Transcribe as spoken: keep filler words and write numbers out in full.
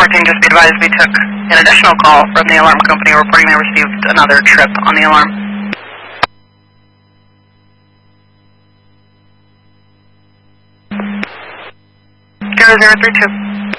fourteen, just be advised we took an additional call from the alarm company reporting they received another trip on the alarm. zero zero three two.